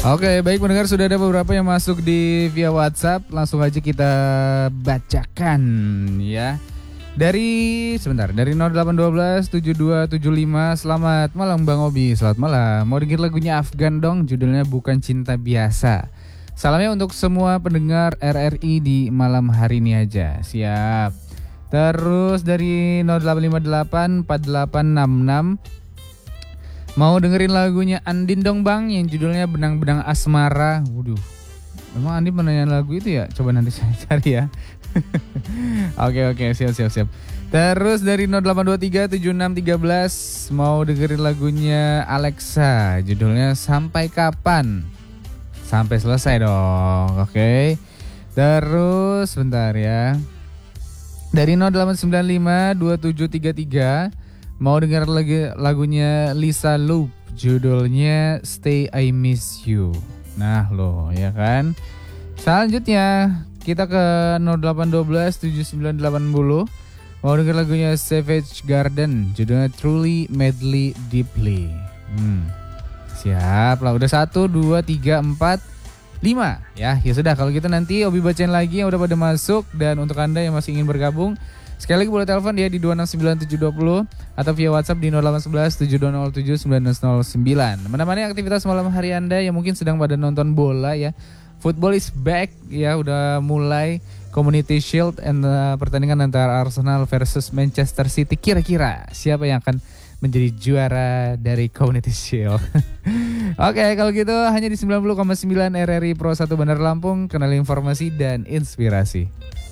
Oke, baik pendengar, sudah ada beberapa yang masuk di via WhatsApp. Langsung aja kita bacakan ya. Dari 0812 7275. Selamat malam Bang Obi. Selamat malam. Mau denger lagunya Afgan dong, judulnya Bukan Cinta Biasa. Salamnya untuk semua pendengar RRI di malam hari ini aja. Siap. Terus dari 0858 4866. Mau dengerin lagunya Andin dong Bang, yang judulnya Benang-Benang Asmara. Waduh, memang Andin menanyain lagu itu ya? Coba nanti saya cari ya. Oke, siap. Terus dari 0823 7613 mau dengerin lagunya Alexa, judulnya Sampai Kapan. Sampai selesai dong, oke. Terus bentar ya. Dari 0895 2733 mau dengar lagunya Lisa Loeb, judulnya Stay I Miss You. Nah loh, ya kan. Selanjutnya kita ke 0812 7980 mau dengar lagunya Savage Garden, judulnya Truly Madly Deeply. Siap lah, udah 1, 2, 3, 4, 5 ya. Ya sudah, kalau gitu nanti Obi bacain lagi yang udah pada masuk. Dan untuk Anda yang masih ingin bergabung, sekali lagi boleh telepon dia di 269720 atau via WhatsApp di 0811 7207 1909. Menemani aktivitas malam hari Anda yang mungkin sedang pada nonton bola ya. Football is back ya, udah mulai Community Shield and pertandingan antara Arsenal versus Manchester City. Kira-kira siapa yang akan menjadi juara dari Community Shield? Oke, kalau gitu hanya di 90,9 RRI Pro 1 Bandar Lampung, kenal informasi dan inspirasi.